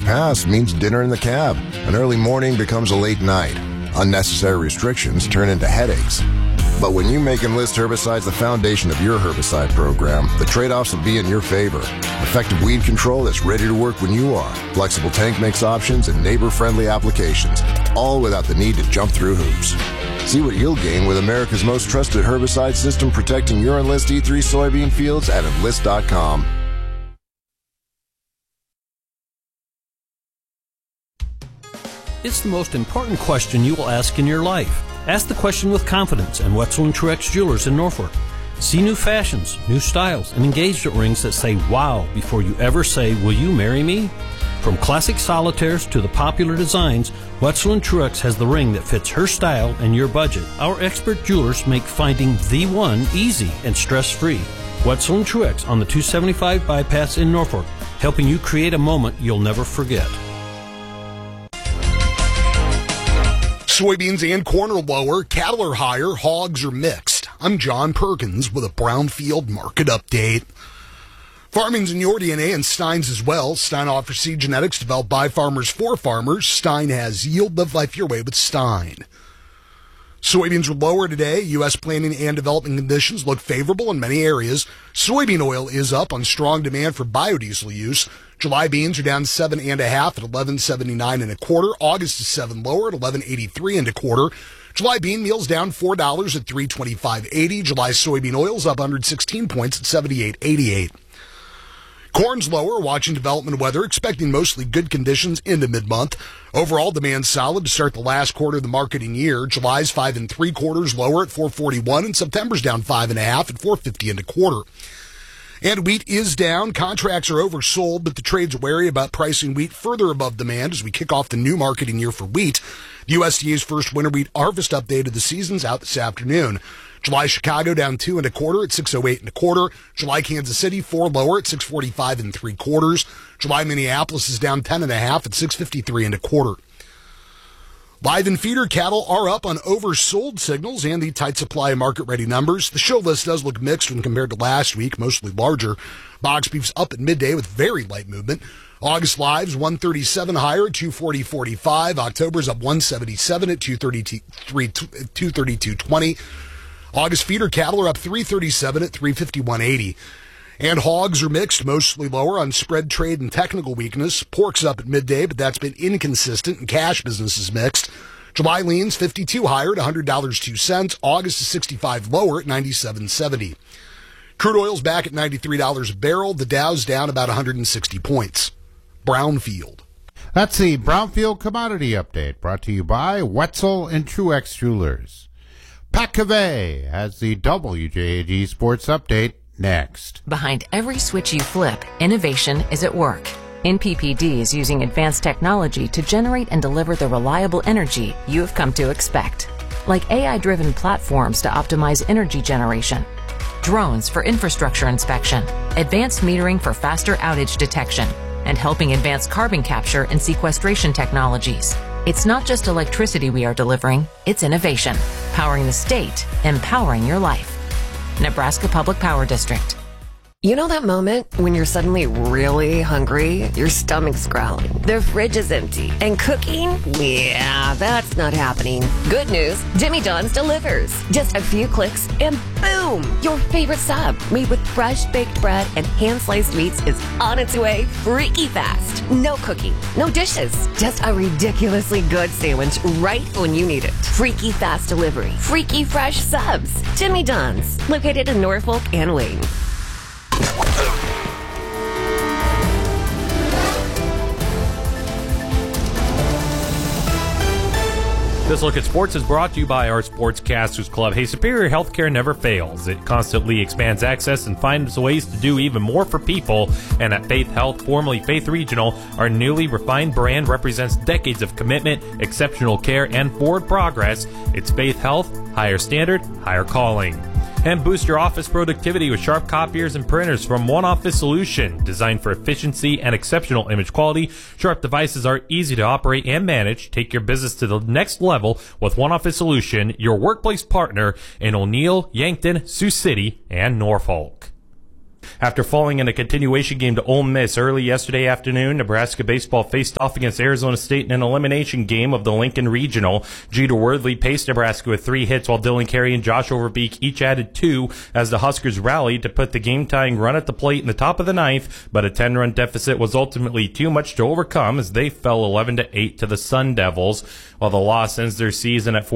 pass means dinner in the cab. An early morning becomes a late night. Unnecessary restrictions turn into headaches. But when you make Enlist herbicides the foundation of your herbicide program, the trade-offs will be in your favor. Effective weed control that's ready to work when you are. Flexible tank mix options and neighbor-friendly applications, all without the need to jump through hoops. See what you'll gain with America's most trusted herbicide system protecting your Enlist E3 soybean fields at Enlist.com. It's the most important question you will ask in your life. Ask the question with confidence at Wetzel & Truex Jewelers in Norfolk. See new fashions, new styles, and engagement rings that say wow before you ever say, will you marry me? From classic solitaires to the popular designs, Wetzel & Truex has the ring that fits her style and your budget. Our expert jewelers make finding the one easy and stress-free. Wetzel & Truex on the 275 bypass in Norfolk, helping you create a moment you'll never forget. Soybeans and corn are lower, cattle are higher, hogs are mixed. I'm John Perkins with a Brownfield market update. Farming's in your DNA and Stein's as well. Stein offers seed genetics developed by farmers for farmers. Stein has yield. Live life your way with Stein. Soybeans are lower today. U.S. planting and development conditions look favorable in many areas. Soybean oil is up on strong demand for biodiesel use. July beans are down 7.5 at $11.79 and a quarter. August is 7 lower at $11.83 and a quarter. July bean meal's down $4 at $325.80. July soybean oil's up 116 points at $78.88. Corn's lower, watching development weather, expecting mostly good conditions into mid-month. Overall, demand solid to start the last quarter of the marketing year. July's 5 3/4 lower at $441, and September's down 5.5 at $450 and a quarter. And wheat is down. Contracts are oversold, but the trade's wary about pricing wheat further above demand as we kick off the new marketing year for wheat. The USDA's first winter wheat harvest update of the season's out this afternoon. July Chicago down 2 1/4 at $608 and a quarter. July Kansas City 4 lower at $645 3/4. July Minneapolis is down 10.5 at $653 and a quarter. Live and feeder cattle are up on oversold signals and the tight supply of market-ready numbers. The show list does look mixed when compared to last week, mostly larger. Box beef's up at midday with very light movement. August live's 137 higher at 240.45. October's up 177 at 232.20. August feeder cattle are up 337 at 351.80. And hogs are mixed, mostly lower on spread trade and technical weakness. Pork's up at midday, but that's been inconsistent, and cash business is mixed. July lean's 52 higher at $100.02. August is 65 lower at $97.70. Crude oil's back at $93 a barrel. The Dow's down about 160 points. Brownfield. That's the Brownfield Commodity Update, brought to you by Wetzel and Truex Jewelers. Pat Cavey has the WJAG Sports Update next. Behind every switch you flip, innovation is at work. NPPD is using advanced technology to generate and deliver the reliable energy you have come to expect. Like AI-driven platforms to optimize energy generation, drones for infrastructure inspection, advanced metering for faster outage detection, and helping advance carbon capture and sequestration technologies. It's not just electricity we are delivering, it's innovation. Powering the state, empowering your life. Nebraska Public Power District. You know that moment when you're suddenly really hungry? Your stomach's growling, the fridge is empty, and cooking? Yeah, that's not happening. Good news, Jimmy John's delivers. Just a few clicks and boom! Your favorite sub, made with fresh baked bread and hand-sliced meats, is on its way freaky fast. No cooking, no dishes, just a ridiculously good sandwich right when you need it. Freaky fast delivery, freaky fresh subs. Jimmy John's, located in Norfolk and Wayne. This Look at Sports is brought to you by our Sportscasters Club. Hey, Superior Healthcare never fails. It constantly expands access and finds ways to do even more for people. And at Faith Health, formerly Faith Regional, our newly refined brand represents decades of commitment, exceptional care, and forward progress. It's Faith Health, higher standard, higher calling. And boost your office productivity with sharp copiers and printers from One Office Solution. Designed for efficiency and exceptional image quality, Sharp devices are easy to operate and manage. Take your business to the next level with One Office Solution, your workplace partner in O'Neill, Yankton, Sioux City, and Norfolk. After falling in a continuation game to Ole Miss early yesterday afternoon, Nebraska baseball faced off against Arizona State in an elimination game of the Lincoln Regional. Jeter Worthley paced Nebraska with 3 hits, while Dylan Carey and Josh Overbeek each added 2 as the Huskers rallied to put the game-tying run at the plate in the top of the 9th, but a 10-run deficit was ultimately too much to overcome as they fell 11-8 to the Sun Devils. While the loss ends their season at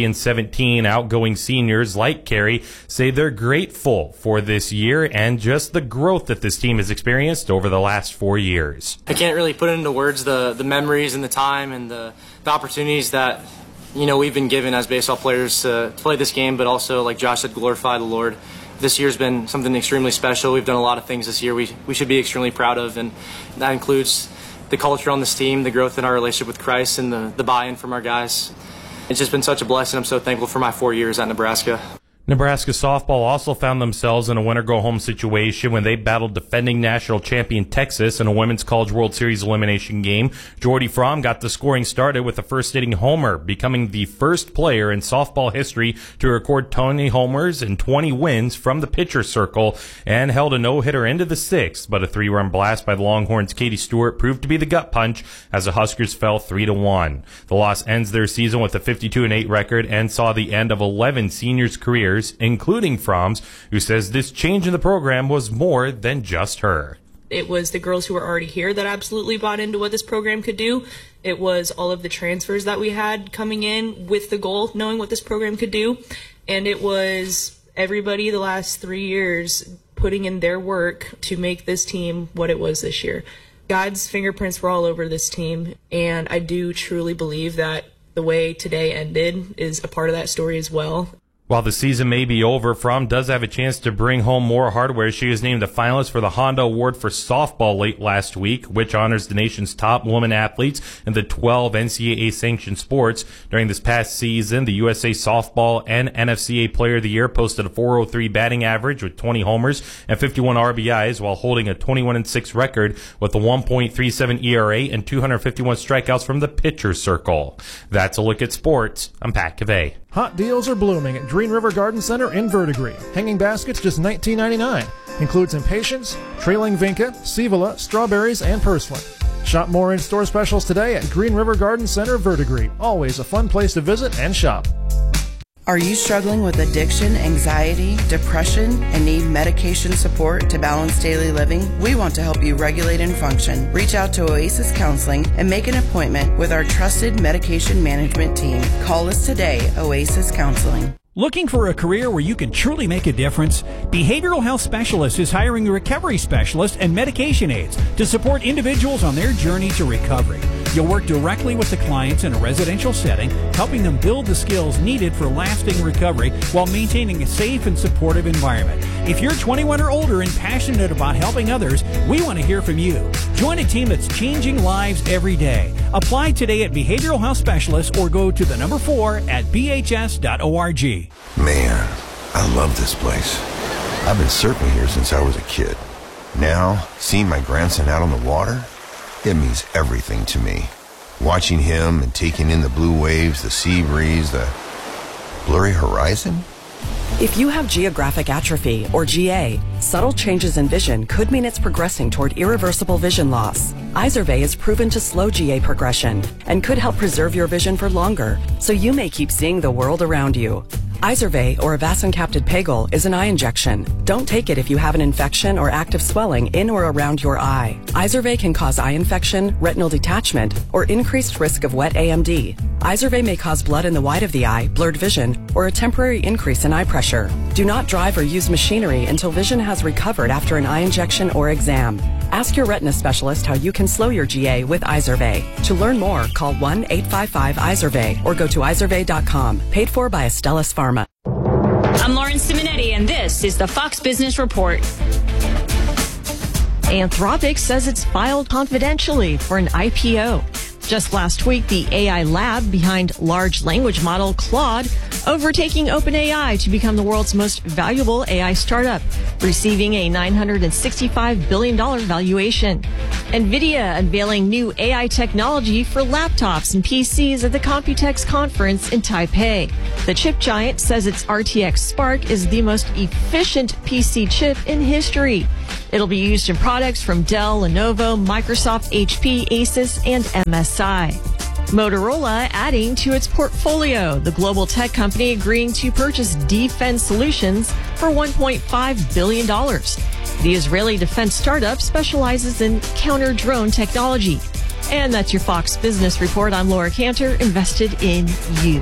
43-17, outgoing seniors like Carey say they're grateful for this year and just the growth that this team has experienced over the last 4 years. I can't really put into words the memories and the time and the opportunities that we've been given as baseball players to play this game, but also, like Josh said, glorify the Lord. This year's been something extremely special. We've done a lot of things this year we should be extremely proud of, and that includes the culture on this team, the growth in our relationship with Christ, and the buy-in from our guys. It's just been such a blessing. I'm so thankful for my 4 years at Nebraska. Nebraska softball also found themselves in a winner-go-home situation when they battled defending national champion Texas in a Women's College World Series elimination game. Jordy Fromm got the scoring started with a first-inning homer, becoming the first player in softball history to record 20 homers and 20 wins from the pitcher circle, and held a no-hitter into the 6th, but a 3-run blast by the Longhorns' Katie Stewart proved to be the gut punch as the Huskers fell 3-1. The loss ends their season with a 52-8 record and saw the end of 11 seniors' careers, including Fromm's, who says this change in the program was more than just her. It was the girls who were already here that absolutely bought into what this program could do. It was all of the transfers that we had coming in with the goal, knowing what this program could do. And it was everybody the last 3 years putting in their work to make this team what it was this year. God's fingerprints were all over this team, and I do truly believe that the way today ended is a part of that story as well. While the season may be over, Fromm does have a chance to bring home more hardware. She was named a finalist for the Honda Award for softball late last week, which honors the nation's top women athletes in the 12 NCAA-sanctioned sports. During this past season, the USA Softball and NFCA Player of the Year posted a .403 batting average with 20 homers and 51 RBIs, while holding a 21-6 record with a 1.37 ERA and 251 strikeouts from the pitcher circle. That's a look at sports. I'm Pat Cavey. Hot deals are blooming at Green River Garden Center in Verdigris. Hanging baskets just $19.99. Includes impatiens, trailing vinca, scevola, strawberries, and purslane. Shop more in-store specials today at Green River Garden Center, Verdigris. Always a fun place to visit and shop. Are you struggling with addiction, anxiety, depression, and need medication support to balance daily living? We want to help you regulate and function. Reach out to Oasis Counseling and make an appointment with our trusted medication management team. Call us today, Oasis Counseling. Looking for a career where you can truly make a difference? Behavioral Health Specialist is hiring a recovery specialist and medication aides to support individuals on their journey to recovery. You'll work directly with the clients in a residential setting, helping them build the skills needed for lasting recovery while maintaining a safe and supportive environment. If you're 21 or older and passionate about helping others, we want to hear from you. Join a team that's changing lives every day. Apply today at Behavioral Health Specialist or go to the 4 at bhs.org. Man, I love this place. I've been surfing here since I was a kid. Now, seeing my grandson out on the water, it means everything to me. Watching him and taking in the blue waves, the sea breeze, the blurry horizon. If you have geographic atrophy, or GA, subtle changes in vision could mean it's progressing toward irreversible vision loss. Izervay is proven to slow GA progression and could help preserve your vision for longer, so you may keep seeing the world around you. Izervay, or avacincaptad pegol, is an eye injection. Don't take it if you have an infection or active swelling in or around your eye. Izervay can cause eye infection, retinal detachment, or increased risk of wet AMD. Izervay may cause blood in the white of the eye, blurred vision, or a temporary increase in eye pressure. Do not drive or use machinery until vision has recovered after an eye injection or exam. Ask your retina specialist how you can slow your GA with Izervay. To learn more, call 1-855-IZERVAY or go to izervay.com. Paid for by Astellas Pharma. I'm Lauren Simonetti, and this is the Fox Business Report. Anthropic says it's filed confidentially for an IPO. Just last week, the AI lab behind large language model Claude overtaking OpenAI to become the world's most valuable AI startup, receiving a $965 billion valuation. NVIDIA unveiling new AI technology for laptops and PCs at the Computex conference in Taipei. The chip giant says its RTX Spark is the most efficient PC chip in history. It'll be used in products from Dell, Lenovo, Microsoft, HP, Asus, and MSI. Motorola adding to its portfolio, the global tech company agreeing to purchase Defense Solutions for $1.5 billion. The Israeli defense startup specializes in counter-drone technology. And that's your Fox Business Report. I'm Laura Cantor, invested in you.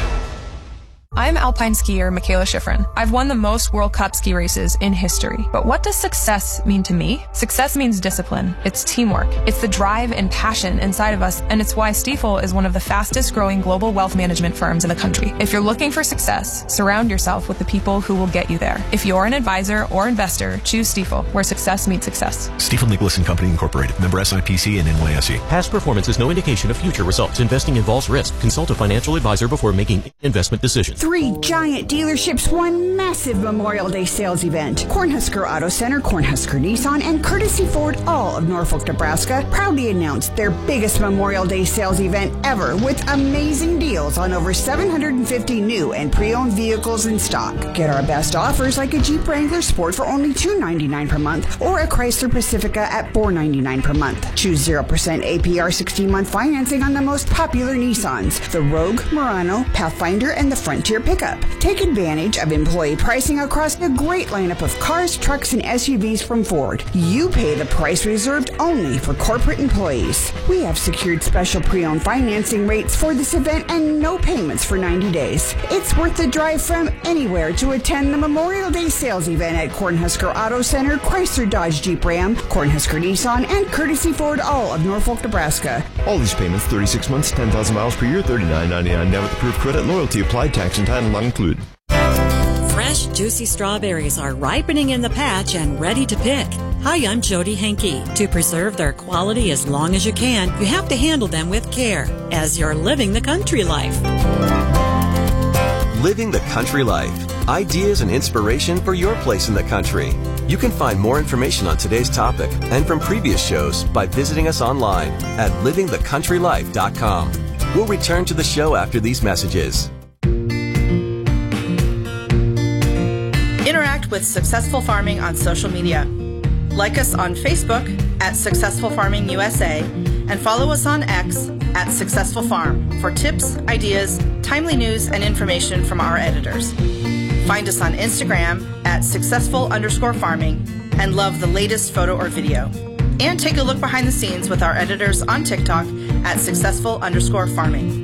I'm alpine skier Michaela Schifrin. I've won the most World Cup ski races in history. But what does success mean to me? Success means discipline. It's teamwork. It's the drive and passion inside of us, and it's why Stifel is one of the fastest growing global wealth management firms in the country. If you're looking for success, surround yourself with the people who will get you there. If you're an advisor or investor, choose Stifel, where success meets success. Stifel Nicholas & Company Incorporated. Member SIPC and NYSE. Past performance is no indication of future results. Investing involves risk. Consult a financial advisor before making investment decisions. 3 giant dealerships, 1 massive Memorial Day sales event. Cornhusker Auto Center, Cornhusker Nissan, and Courtesy Ford, all of Norfolk, Nebraska, proudly announced their biggest Memorial Day sales event ever with amazing deals on over 750 new and pre-owned vehicles in stock. Get our best offers like a Jeep Wrangler Sport for only $299 per month or a Chrysler Pacifica at $499 per month. Choose 0% APR 16-month financing on the most popular Nissans, the Rogue, Murano, Pathfinder, and the Frontier pickup. Take advantage of employee pricing across the great lineup of cars, trucks, and SUVs from Ford. You pay the price reserved only for corporate employees. We have secured special pre-owned financing rates for this event and no payments for 90 days. It's worth the drive from anywhere to attend the Memorial Day sales event at Cornhusker Auto Center, Chrysler Dodge Jeep Ram, Cornhusker Nissan, and Courtesy Ford, all of Norfolk, Nebraska. All these payments, 36 months, 10,000 miles per year, $39.99 debit approved credit, loyalty applied, tax and title not included. Fresh, juicy strawberries are ripening in the patch and ready to pick. Hi, I'm Jody Henke. To preserve their quality as long as you can, you have to handle them with care, as you're living the country life. Living the country life. Ideas and inspiration for your place in the country. You can find more information on today's topic and from previous shows by visiting us online at livingthecountrylife.com. We'll return to the show after these messages. Interact with Successful Farming on social media. Like us on Facebook at Successful Farming USA and follow us on X at Successful Farm for tips, ideas, timely news, and information from our editors. Find us on Instagram at successful_farming and love the latest photo or video. And take a look behind the scenes with our editors on TikTok at successful_farming.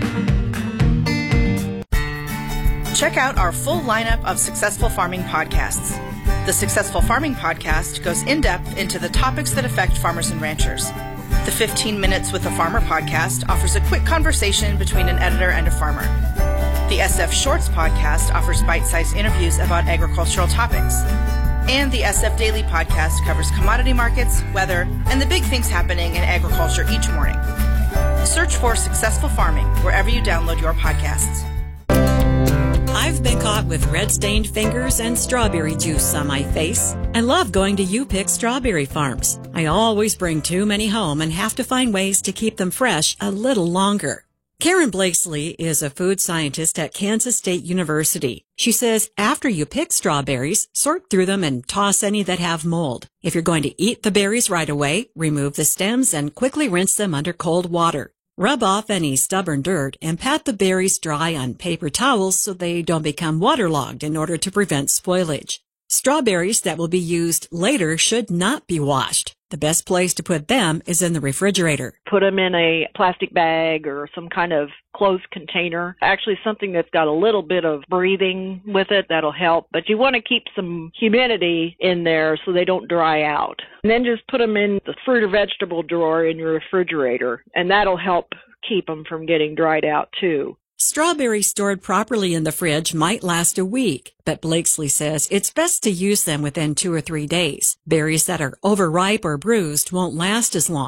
Check out our full lineup of Successful Farming podcasts. The Successful Farming podcast goes in-depth into the topics that affect farmers and ranchers. The 15 Minutes with a Farmer podcast offers a quick conversation between an editor and a farmer. The SF Shorts podcast offers bite-sized interviews about agricultural topics. And the SF Daily podcast covers commodity markets, weather, and the big things happening in agriculture each morning. Search for Successful Farming wherever you download your podcasts. I've been caught with red-stained fingers and strawberry juice on my face. I love going to U-Pick strawberry farms. I always bring too many home and have to find ways to keep them fresh a little longer. Karen Blakesley is a food scientist at Kansas State University. She says after you pick strawberries, sort through them and toss any that have mold. If you're going to eat the berries right away, remove the stems and quickly rinse them under cold water. Rub off any stubborn dirt and pat the berries dry on paper towels so they don't become waterlogged in order to prevent spoilage. Strawberries that will be used later should not be washed. The best place to put them is in the refrigerator. Put them in a plastic bag or some kind of closed container. Actually, something that's got a little bit of breathing with it, that'll help. But you want to keep some humidity in there so they don't dry out. And then just put them in the fruit or vegetable drawer in your refrigerator, and that'll help keep them from getting dried out too. Strawberries stored properly in the fridge might last a week, but Blakesley says it's best to use them within 2 or 3 days. Berries that are overripe or bruised won't last as long.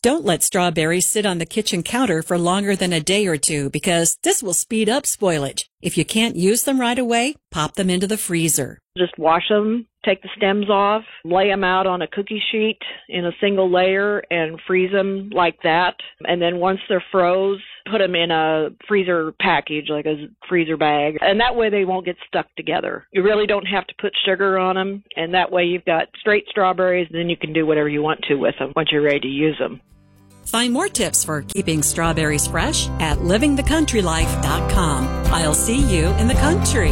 Don't let strawberries sit on the kitchen counter for longer than a day or two because this will speed up spoilage. If you can't use them right away, pop them into the freezer. Just wash them, take the stems off, lay them out on a cookie sheet in a single layer and freeze them like that. And then once they're froze, put them in a freezer package, like a freezer bag. And that way they won't get stuck together. You really don't have to put sugar on them. And that way you've got straight strawberries, and then you can do whatever you want to with them once you're ready to use them. Find more tips for keeping strawberries fresh at livingthecountrylife.com. I'll see you in the country.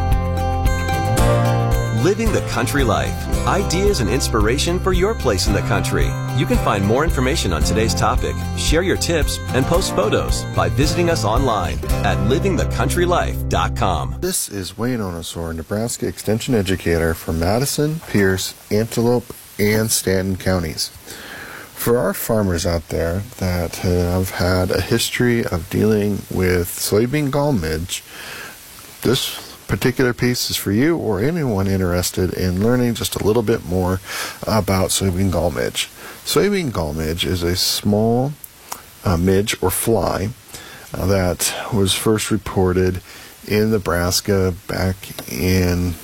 Living the Country Life. Ideas and inspiration for your place in the country. You can find more information on today's topic, share your tips, and post photos by visiting us online at livingthecountrylife.com. This is Wayne Onosor, Nebraska Extension Educator for Madison, Pierce, Antelope, and Stanton counties. For our farmers out there that have had a history of dealing with soybean gall midge, this particular piece is for you or anyone interested in learning just a little bit more about soybean gall midge. Soybean gall midge is a small midge or fly that was first reported in Nebraska back in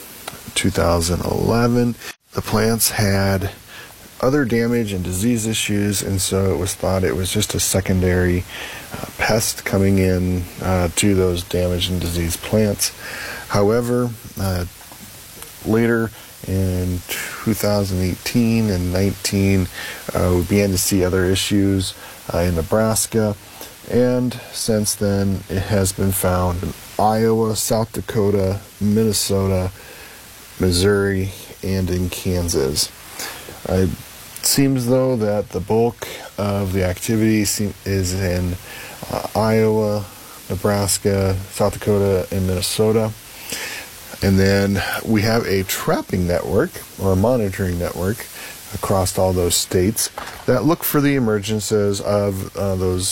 2011. The plants had other damage and disease issues, and so it was thought it was just a secondary pest coming in to those damaged and diseased plants. However, later in 2018 and 19, we began to see other issues in Nebraska, and since then it has been found in Iowa, South Dakota, Minnesota, Missouri, and in Kansas. It seems though that the bulk of the activity is in Iowa, Nebraska, South Dakota, and Minnesota. And then we have a trapping network or a monitoring network across all those states that look for the emergences of those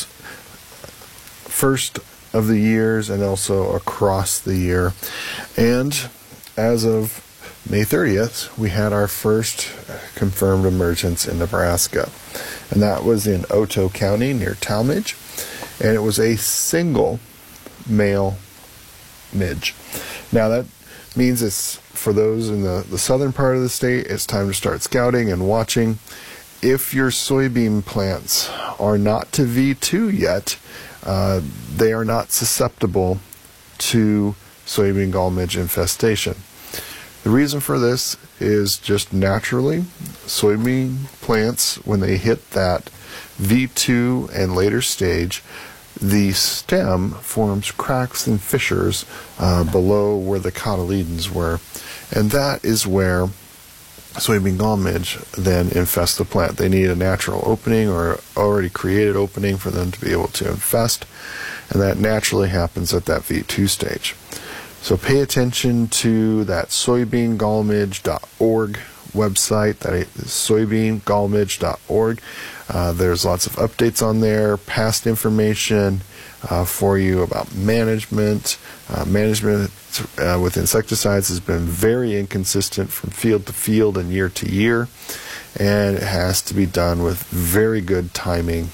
first of the years and also across the year. And as of May 30th, we had our first confirmed emergence in Nebraska. And that was in Otoe County near Talmadge. And it was a single male midge. Now that means it's for those in the southern part of the state, it's time to start scouting and watching. If your soybean plants are not to V2 yet, they are not susceptible to soybean gall midge infestation. The reason for this is just naturally, soybean plants, when they hit that V2 and later stage, the stem forms cracks and fissures below where the cotyledons were, and that is where soybean gall midge then infests the plant. They need a natural opening or already created opening for them to be able to infest, and that naturally happens at that V2 stage. So pay attention to that soybeangallmidge.org website, that is soybeangallmidge.org. There's lots of updates on there, past information for you about management. Management with insecticides has been very inconsistent from field to field and year to year, and it has to be done with very good timing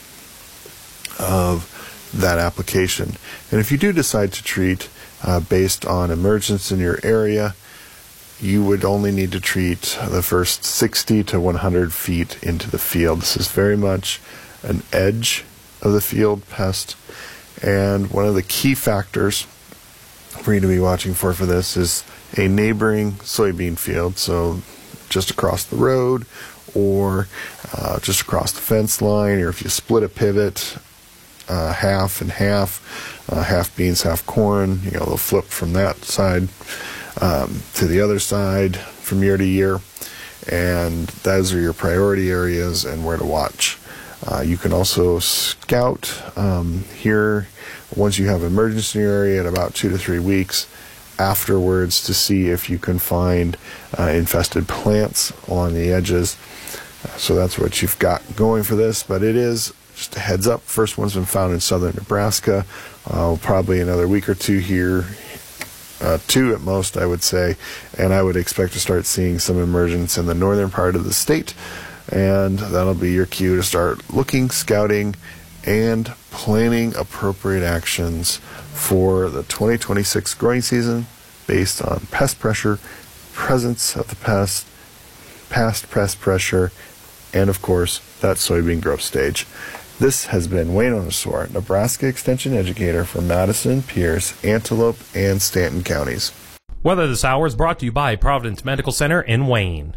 of that application. And if you do decide to treat based on emergence in your area, you would only need to treat the first 60 to 100 feet into the field. This is very much an edge of the field pest, and one of the key factors for you to be watching for this is a neighboring soybean field, so just across the road or just across the fence line, or if you split a pivot half and half, half beans, half corn, they'll flip from that side to the other side from year to year, and those are your priority areas and where to watch. You can also scout here once you have emergency in your area at about 2 to 3 weeks afterwards to see if you can find infested plants along the edges. So that's what you've got going for this, but it is just a heads up. First one's been found in southern Nebraska. Probably another week or two here, 2 at most, I would say, and I would expect to start seeing some emergence in the northern part of the state And that'll be your cue to start looking, scouting, and planning appropriate actions for the 2026 growing season based on pest pressure, presence of the pest, past pest pressure, and of course, that soybean growth stage. This has been Wayne Onosor, Nebraska Extension Educator for Madison, Pierce, Antelope, and Stanton counties. Weather this hour is brought to you by Providence Medical Center in Wayne.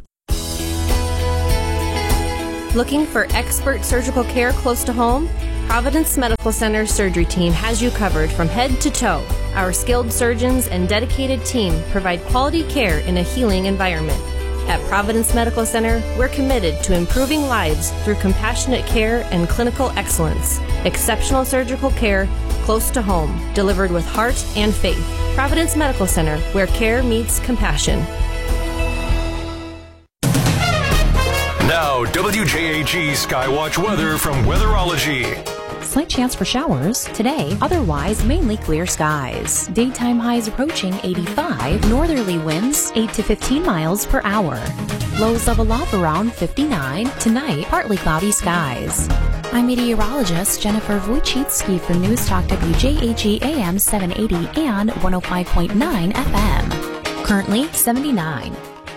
Looking for expert surgical care close to home? Providence Medical Center surgery team has you covered from head to toe. Our skilled surgeons and dedicated team provide quality care in a healing environment. At Providence Medical Center, we're committed to improving lives through compassionate care and clinical excellence. Exceptional surgical care close to home, delivered with heart and faith. Providence Medical Center, where care meets compassion. Now, WJAG Skywatch weather from Weatherology. Slight chance for showers today, otherwise mainly clear skies. Daytime highs approaching 85, northerly winds 8 to 15 miles per hour. Lows level off around 59. Tonight, partly cloudy skies. I'm meteorologist Jennifer Wojcicki for News Talk WJAG AM 780 and 105.9 FM. Currently 79.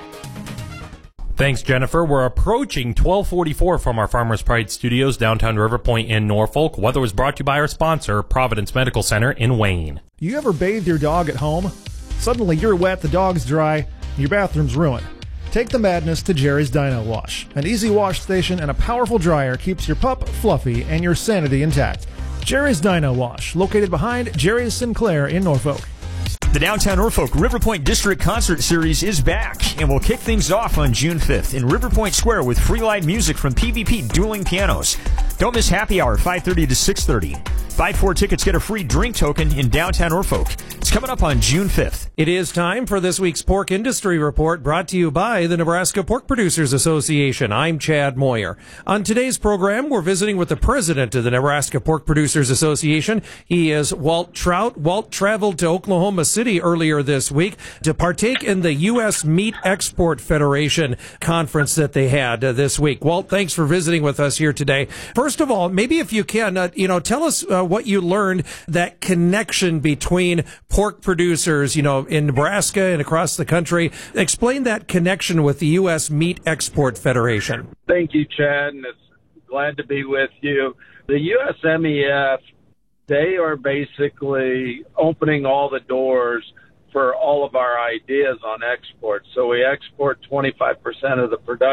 Thanks, Jennifer. We're approaching 1244 from our Farmers Pride Studios, downtown River Point in Norfolk. Weather was brought to you by our sponsor, Providence Medical Center in Wayne. You ever bathe your dog at home? Suddenly you're wet, the dog's dry, and your bathroom's ruined. Take the madness to Jerry's Dino Wash. An easy wash station and a powerful dryer keeps your pup fluffy and your sanity intact. Jerry's Dino Wash, located behind Jerry's Sinclair in Norfolk. The Downtown Norfolk River Point District Concert Series is back and will kick things off on June 5th in River Point Square with free live music from PVP Dueling Pianos. Don't miss happy hour 5:30 to 6:30. Buy 4 tickets, get a free drink token in downtown Norfolk. It's coming up on June 5th. It is time for this week's Pork Industry Report, brought to you by the Nebraska Pork Producers Association. I'm Chad Moyer. On today's program, we're visiting with the president of the Nebraska Pork Producers Association. He is Walt Trout. Walt traveled to Oklahoma City earlier this week to partake in the U.S. Meat Export Federation conference that they had this week. Walt, thanks for visiting with us here today. First of all, maybe if you can, tell us what you learned, that connection between pork producers, in Nebraska and across the country. Explain that connection with the U.S. Meat Export Federation. Thank you, Chad, and it's glad to be with you. The USMEF, they are basically opening all the doors for all of our ideas on export. So we export 25% of the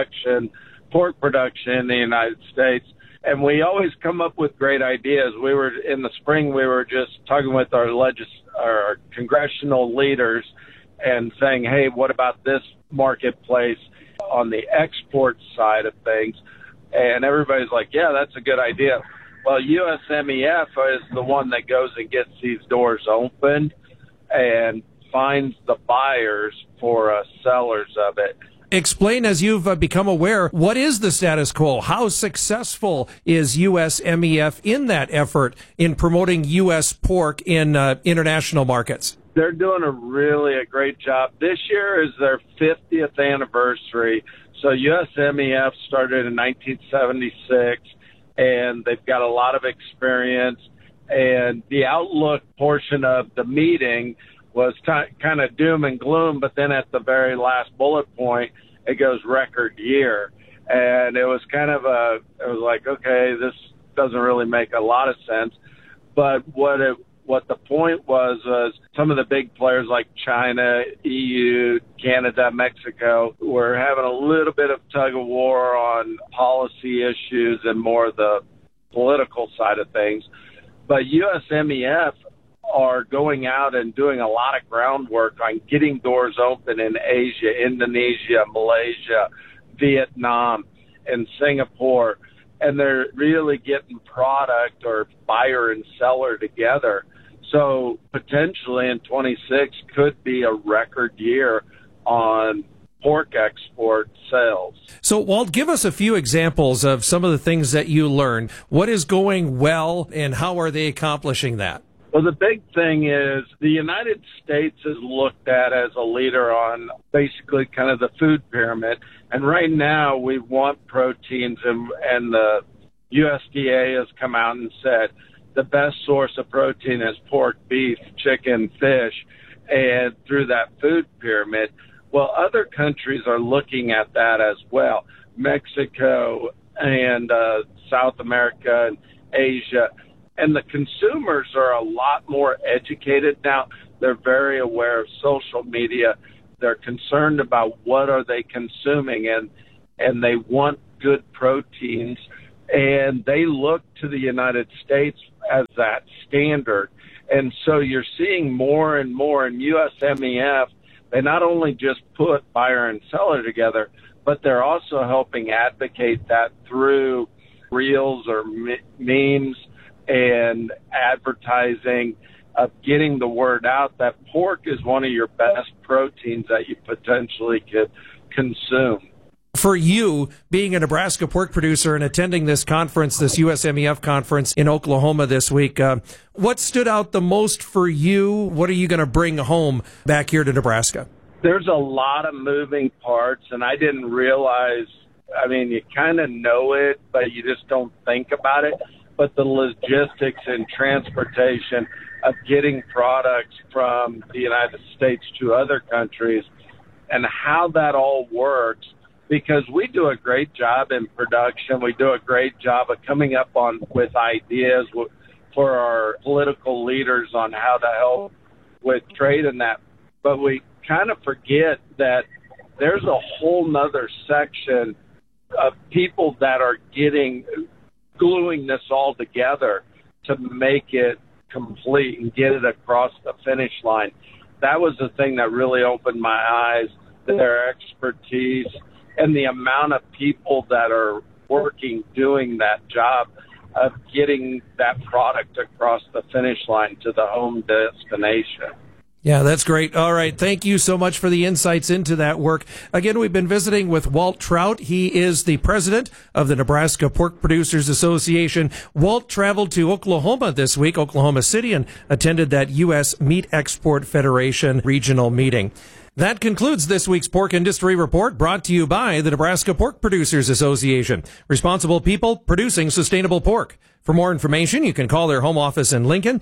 pork production in the United States. And we always come up with great ideas. In the spring, we were just talking with our congressional leaders and saying, hey, what about this marketplace on the export side of things? And everybody's like, yeah, that's a good idea. Well, USMEF is the one that goes and gets these doors opened and finds the buyers for us sellers of it. Explain, as you've become aware, what is the status quo? How successful is USMEF in that effort in promoting U.S. pork in international markets? They're doing a great job. This year is their 50th anniversary. So USMEF started in 1976, and they've got a lot of experience. And the outlook portion of the meeting was kind of doom and gloom, but then at the very last bullet point, it goes record year. And it was it was like, okay, this doesn't really make a lot of sense. But what the point was some of the big players like China, EU, Canada, Mexico were having a little bit of tug of war on policy issues and more the political side of things. But USMEF are going out and doing a lot of groundwork on getting doors open in Asia, Indonesia, Malaysia, Vietnam, and Singapore. And they're really getting product or buyer and seller together. So potentially in 26 could be a record year on pork export sales. So, Walt, give us a few examples of some of the things that you learned. What is going well, and how are they accomplishing that? Well, the big thing is the United States is looked at as a leader on basically kind of the food pyramid, And right now we want proteins, and the USDA has come out and said the best source of protein is pork, beef, chicken, fish, and through that food pyramid. Well, other countries are looking at that as well. Mexico and South America and Asia. And the consumers are a lot more educated now. They're very aware of social media. They're concerned about what are they consuming, and they want good proteins. And they look to the United States as that standard. And so you're seeing more and more in USMEF. They not only just put buyer and seller together, but they're also helping advocate that through reels or memes and advertising of getting the word out that pork is one of your best proteins that you potentially could consume. For you, being a Nebraska pork producer and attending this conference, this USMEF conference in Oklahoma this week, what stood out the most for you? What are you going to bring home back here to Nebraska? There's a lot of moving parts, and I didn't realize, I mean, you kind of know it, but you just don't think about it. But the logistics and transportation of getting products from the United States to other countries and how that all works, because we do a great job in production. We do a great job of coming up with ideas for our political leaders on how to help with trade and that. But we kind of forget that there's a whole nother section of people that are gluing this all together to make it complete and get it across the finish line. That was the thing that really opened my eyes, their expertise and the amount of people that are working, doing that job of getting that product across the finish line to the home destination. Yeah, that's great. All right. Thank you so much for the insights into that work. Again, we've been visiting with Walt Trout. He is the president of the Nebraska Pork Producers Association. Walt traveled to Oklahoma this week, Oklahoma City, and attended that U.S. Meat Export Federation regional meeting. That concludes this week's Pork Industry Report, brought to you by the Nebraska Pork Producers Association. Responsible people producing sustainable pork. For more information, you can call their home office in Lincoln,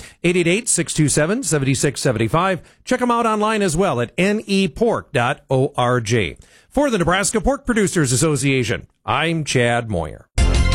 888-627-7675. Check them out online as well at nepork.org. For the Nebraska Pork Producers Association, I'm Chad Moyer.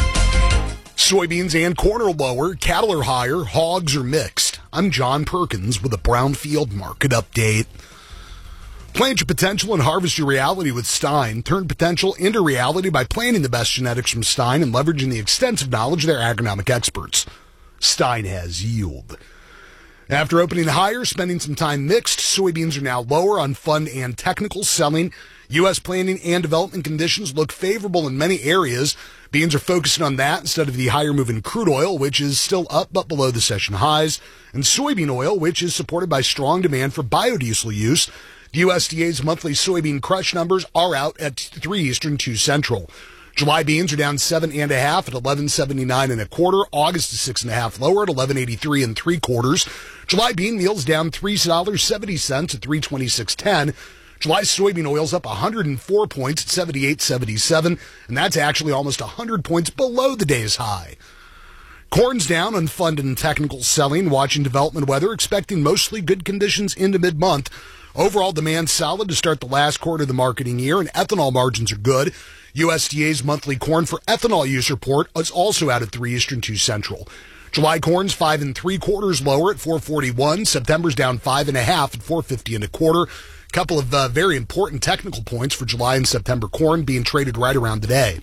Soybeans and corn are lower, cattle are higher, hogs are mixed. I'm John Perkins with a Brownfield Market Update. Plant your potential and harvest your reality with Stein. Turn potential into reality by planting the best genetics from Stein and leveraging the extensive knowledge of their agronomic experts. Stein has yield. After opening higher, spending some time mixed, soybeans are now lower on fund and technical selling. U.S. planting and development conditions look favorable in many areas. Beans are focusing on that instead of the higher moving crude oil, which is still up but below the session highs, and soybean oil, which is supported by strong demand for biodiesel use. The USDA's monthly soybean crush numbers are out at 3 Eastern, 2 Central. July beans are down 7.5 at 11.79 1/4. August is 6.5 lower at 11.83 3/4. July bean meal's down $3.70 at 326.10. July soybean oil's up 104 points at 78.77, and that's actually almost 100 points below the day's high. Corn's down on fund and technical selling, watching development weather, expecting mostly good conditions into mid-month. Overall demand solid to start the last quarter of the marketing year, and ethanol margins are good. USDA's monthly corn for ethanol use report is also out at 3 Eastern, 2 Central. July corn's 5 3/4 lower at 441. September's down 5.5 at 450 1/4. Couple of very important technical points for July and September corn being traded right around today.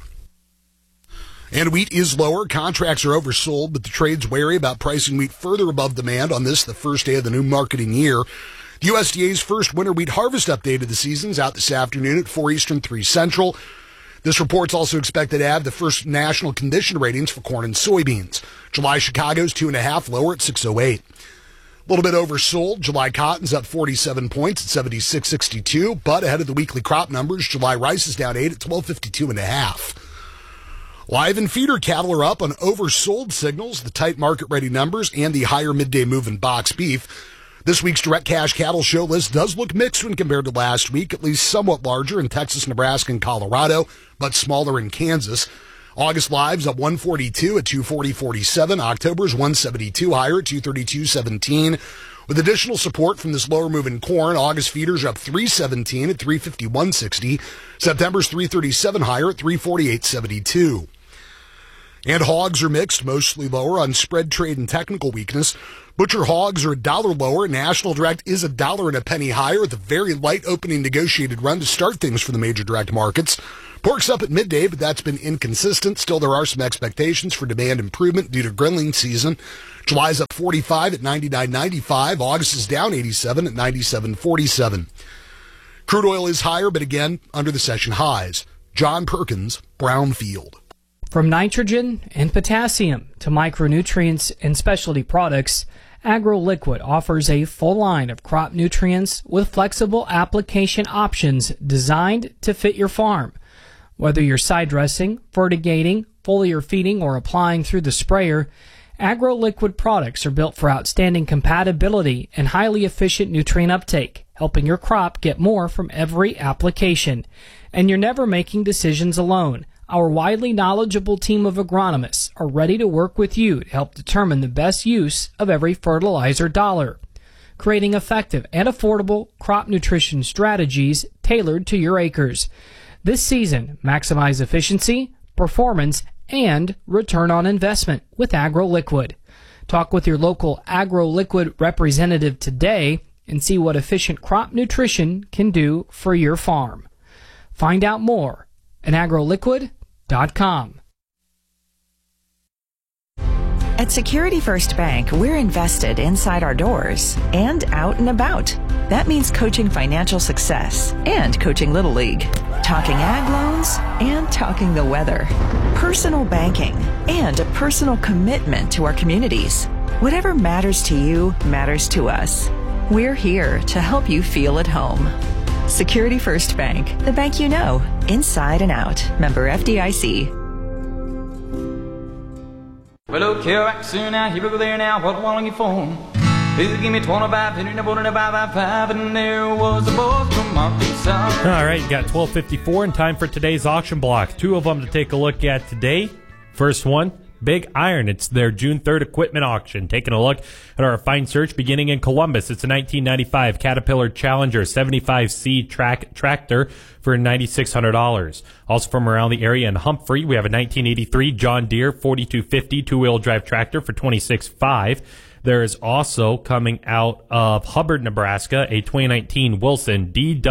And wheat is lower. Contracts are oversold, but the trade's wary about pricing wheat further above demand on this, the first day of the new marketing year. The USDA's first winter wheat harvest update of the season is out this afternoon at 4 Eastern, 3 Central. This report's also expected to have the first national condition ratings for corn and soybeans. July Chicago's 2.5 lower at 608. A little bit oversold. July cotton's up 47 points at 76.62, but ahead of the weekly crop numbers, July rice is down 8 at 12.52 1/2. Live and feeder cattle are up on oversold signals, the tight market ready numbers, and the higher midday move in box beef. This week's direct cash cattle show list does look mixed when compared to last week, at least somewhat larger in Texas, Nebraska, and Colorado, but smaller in Kansas. August lives up 142 at 240.47. October's 172 higher at 232.17. With additional support from this lower move in corn, August feeders are up 317 at 351.60. September's 337 higher at 348.72. And hogs are mixed, mostly lower on spread trade and technical weakness. Butcher hogs are $1 lower. National direct is $1.01 higher at the very light opening negotiated run to start things for the major direct markets. Pork's up at midday, but that's been inconsistent. Still, there are some expectations for demand improvement due to grilling season. July's up 45 at 99.95. August is down 87 at 97.47. Crude oil is higher, but again, under the session highs. John Perkins, Brownfield. From nitrogen and potassium to micronutrients and specialty products, AgroLiquid offers a full line of crop nutrients with flexible application options designed to fit your farm. Whether you're side dressing, fertigating, foliar feeding, or applying through the sprayer, AgroLiquid products are built for outstanding compatibility and highly efficient nutrient uptake, helping your crop get more from every application. And you're never making decisions alone. Our widely knowledgeable team of agronomists are ready to work with you to help determine the best use of every fertilizer dollar, creating effective and affordable crop nutrition strategies tailored to your acres. This season, maximize efficiency, performance, and return on investment with AgroLiquid. Talk with your local AgroLiquid representative today and see what efficient crop nutrition can do for your farm. Find out more at agroliquid.com. At Security First Bank, we're invested inside our doors and out and about. That means coaching financial success and coaching Little League, talking ag loans and talking the weather, personal banking, and a personal commitment to our communities. Whatever matters to you matters to us. We're here to help you feel at home. Security First Bank, the bank you know, inside and out. Member FDIC. Well, okay, back soon now, here we go there now, what want you for? Please give me 25, and there was a boy from Arkansas. All right, you got 12:54 and time for today's auction block. Two of them to take a look at today. First one, Big Iron. It's their June 3rd equipment auction. Taking a look at our fine search beginning in Columbus. It's a 1995 Caterpillar Challenger 75C tractor for $9,600. Also from around the area in Humphrey, we have a 1983 John Deere 4250 two-wheel drive tractor for $26,500. There is also coming out of Hubbard, Nebraska, a 2019 Wilson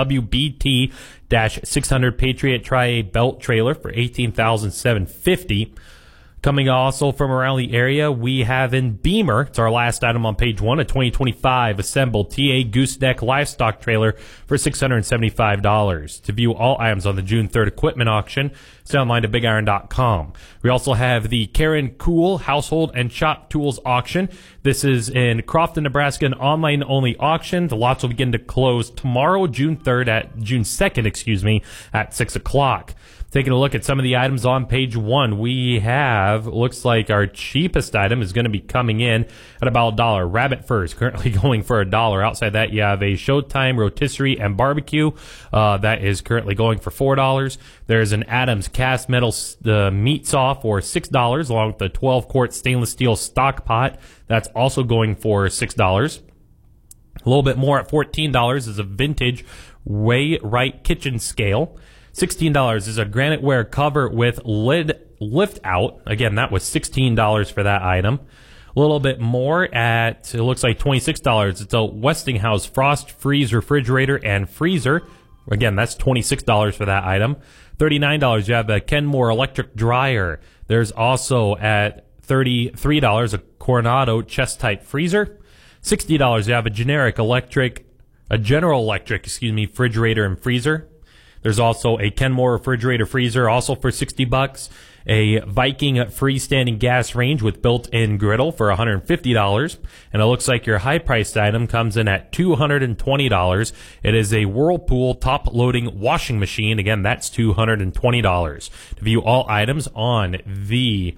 DWBT-600 Patriot Tri-A belt trailer for $18,750. Coming also from around the area, we have in Beamer, it's our last item on page 1, a 2025 assembled TA Gooseneck livestock trailer for $675. To view all items on the June 3rd equipment auction, stay online to bigiron.com. We also have the Karen Cool Household and Shop Tools auction. This is in Crofton, Nebraska, an online-only auction. The lots will begin to close tomorrow, June 2nd, at 6 o'clock. Taking a look at some of the items on page 1, we have, looks like our cheapest item is going to be coming in at about $1. Rabbit Furs currently going for $1. Outside that, you have a Showtime Rotisserie and Barbecue that is currently going for $4. There's an Adams cast metal meat saw for $6, along with the 12-quart stainless steel stock pot. That's also going for $6. A little bit more at $14 is a vintage Way Right kitchen scale. $16 is a graniteware cover with lid lift out. Again, that was $16 for that item. A little bit more at, it looks like $26. It's a Westinghouse Frost Freeze refrigerator and freezer. Again, that's $26 for that item. $39, you have a Kenmore electric dryer. There's also at $33 a Coronado chest type freezer. $60, you have a General Electric refrigerator and freezer. There's also a Kenmore refrigerator freezer, also for $60. A Viking freestanding gas range with built-in griddle for $150. And it looks like your high-priced item comes in at $220. It is a Whirlpool top-loading washing machine. Again, that's $220. To view all items on the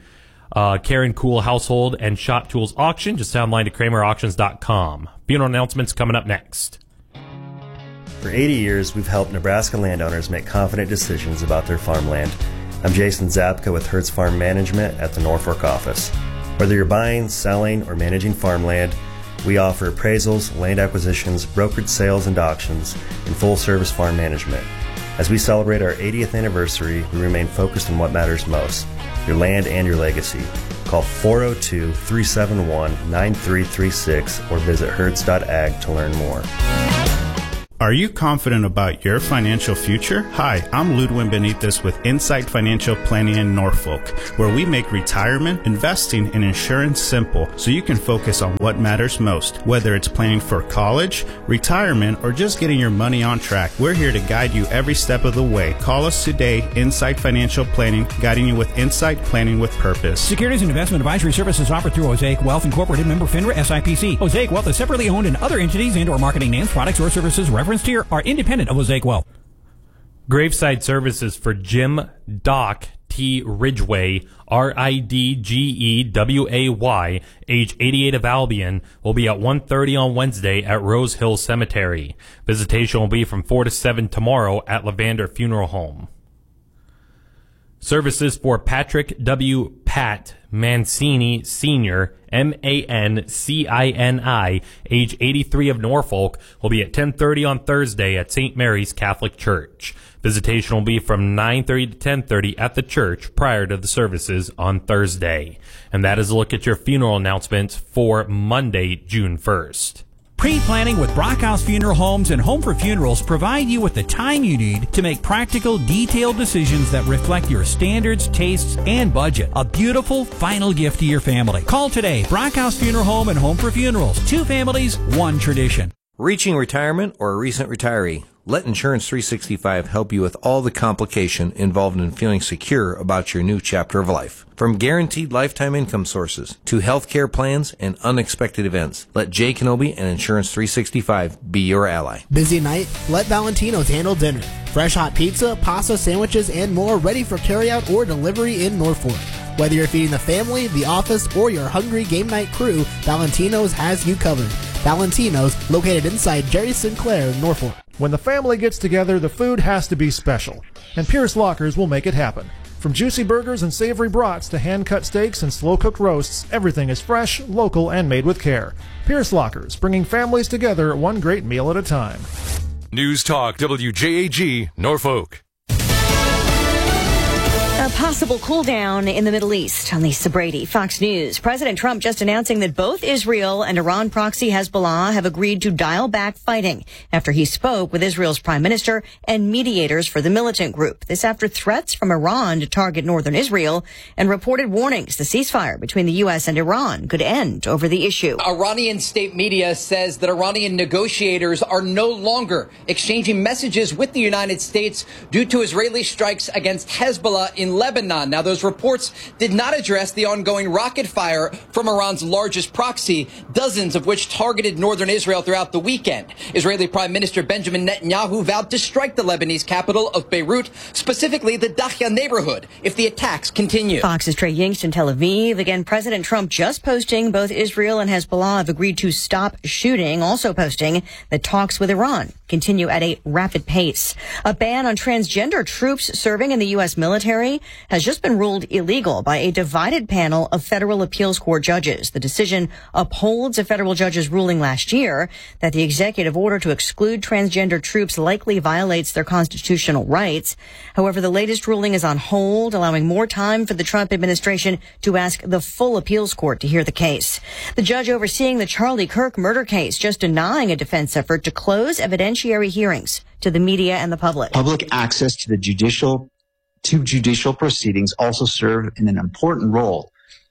Care and Cool Household and Shop Tools Auction. Just online to KramerAuctions.com. Funeral announcements coming up next. For 80 years, we've helped Nebraska landowners make confident decisions about their farmland. I'm Jason Zapka with Hertz Farm Management at the Norfolk office. Whether you're buying, selling, or managing farmland, we offer appraisals, land acquisitions, brokered sales and auctions, and full-service farm management. As we celebrate our 80th anniversary, we remain focused on what matters most, your land and your legacy. Call 402-371-9336 or visit hertz.ag to learn more. Are you confident about your financial future? Hi, I'm Ludwin Benitez with Insight Financial Planning in Norfolk, where we make retirement, investing, and insurance simple so you can focus on what matters most. Whether it's planning for college, retirement, or just getting your money on track, we're here to guide you every step of the way. Call us today, Insight Financial Planning, guiding you with insight, planning with purpose. Securities and investment advisory services offered through Osaic Wealth Incorporated, member FINRA SIPC. Osaic Wealth is separately owned, and other entities and or marketing names, products, or services referenced here are independent of Osaic Wealth. Graveside services for Jim Doc T. Ridgway, Ridgeway, age 88 of Albion, will be at 1:30 on Wednesday at Rose Hill Cemetery. Visitation will be from 4 to 7 tomorrow at Lavander Funeral Home. Services for Patrick W. Pat Mancini Sr., Mancini, age 83 of Norfolk, will be at 10:30 on Thursday at St. Mary's Catholic Church. Visitation will be from 9:30 to 10:30 at the church prior to the services on Thursday. And that is a look at your funeral announcements for Monday, June 1st. Pre-planning with Brockhouse Funeral Homes and Home for Funerals provide you with the time you need to make practical, detailed decisions that reflect your standards, tastes, and budget. A beautiful final gift to your family. Call today. Brockhouse Funeral Home and Home for Funerals. 2 families, 1 tradition. Reaching retirement or a recent retiree? Let Insurance 365 help you with all the complication involved in feeling secure about your new chapter of life. From guaranteed lifetime income sources to health care plans and unexpected events, let Jay Kenobi and Insurance 365 be your ally. Busy night? Let Valentino's handle dinner. Fresh hot pizza, pasta, sandwiches, and more ready for carryout or delivery in Norfolk. Whether you're feeding the family, the office, or your hungry game night crew, Valentino's has you covered. Valentino's, located inside Jerry Sinclair, Norfolk. When the family gets together, the food has to be special, and Pierce Lockers will make it happen. From juicy burgers and savory brats to hand-cut steaks and slow-cooked roasts, everything is fresh, local, and made with care. Pierce Lockers, bringing families together one great meal at a time. News Talk WJAG, Norfolk. A possible cool down in the Middle East. On Lisa Brady, Fox News. President Trump just announcing that both Israel and Iran proxy Hezbollah have agreed to dial back fighting after he spoke with Israel's prime minister and mediators for the militant group. This after threats from Iran to target northern Israel and reported warnings the ceasefire between the U.S. and Iran could end over the issue. Iranian state media says that Iranian negotiators are no longer exchanging messages with the United States due to Israeli strikes against Hezbollah in Lebanon. Now, those reports did not address the ongoing rocket fire from Iran's largest proxy, dozens of which targeted northern Israel throughout the weekend. Israeli Prime Minister Benjamin Netanyahu vowed to strike the Lebanese capital of Beirut, specifically the Dahya neighborhood, if the attacks continue. Fox's Trey Yingst in Tel Aviv. Again, President Trump just posting both Israel and Hezbollah have agreed to stop shooting, also posting that talks with Iran continue at a rapid pace. A ban on transgender troops serving in the U.S. military has just been ruled illegal by a divided panel of federal appeals court judges. The decision upholds a federal judge's ruling last year that the executive order to exclude transgender troops likely violates their constitutional rights. However, the latest ruling is on hold, allowing more time for the Trump administration to ask the full appeals court to hear the case. The judge overseeing the Charlie Kirk murder case just denying a defense effort to close evidentiary hearings to the media and the public. Public access to the judicial proceedings also serve in an important role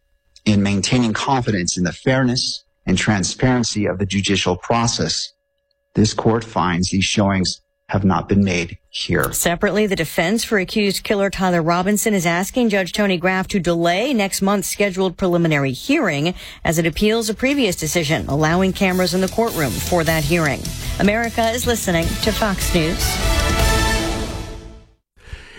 in maintaining confidence in the fairness and transparency of the judicial process. This court finds these showings have not been made here. Separately, the defense for accused killer Tyler Robinson is asking Judge Tony Graff to delay next month's scheduled preliminary hearing as it appeals a previous decision allowing cameras in the courtroom for that hearing. America is listening to Fox News.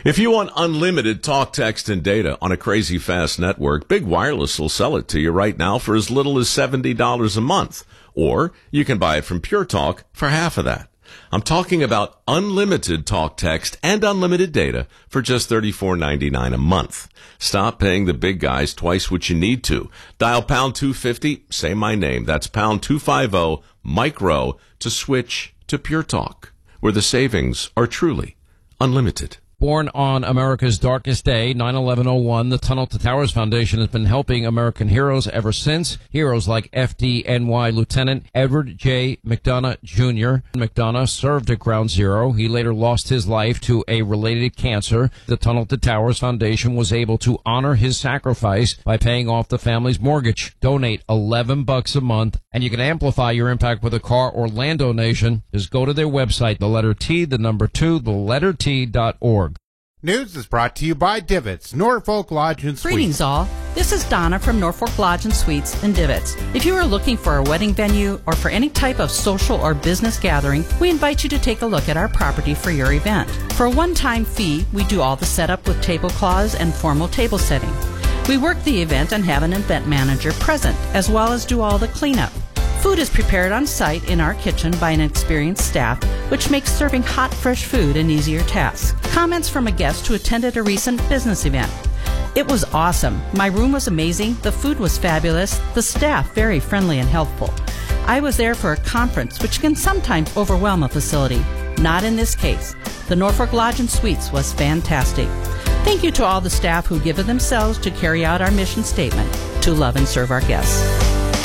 If you want unlimited talk, text, and data on a crazy fast network, Big Wireless will sell it to you right now for as little as $70 a month. Or you can buy it from Pure Talk for half of that. I'm talking about unlimited talk, text, and unlimited data for just $34.99 a month. Stop paying the big guys twice what you need to. Dial pound 250, say my name. That's pound 250 micro to switch to Pure Talk, where the savings are truly unlimited. Born on America's darkest day, 9/11/01, the Tunnel to Towers Foundation has been helping American heroes ever since. Heroes like FDNY Lieutenant Edward J. McDonough Jr. McDonough served at Ground Zero. He later lost his life to a related cancer. The Tunnel to Towers Foundation was able to honor his sacrifice by paying off the family's mortgage. Donate $11 a month, and you can amplify your impact with a car or land donation. Just go to their website, the letter T, the number 2, the letter T.org. News is brought to you by Divots, Norfolk Lodge and Suites. Greetings all. This is Donna from Norfolk Lodge and Suites in Divots. If you are looking for a wedding venue or for any type of social or business gathering, we invite you to take a look at our property for your event. For a one-time fee, we do all the setup with tablecloths and formal table setting. We work the event and have an event manager present, as well as do all the cleanup. Food is prepared on site in our kitchen by an experienced staff, which makes serving hot, fresh food an easier task. Comments from a guest who attended a recent business event. It was awesome. My room was amazing. The food was fabulous. The staff very friendly and helpful. I was there for a conference, which can sometimes overwhelm a facility. Not in this case. The Norfolk Lodge and Suites was fantastic. Thank you to all the staff who give of themselves to carry out our mission statement, to love and serve our guests.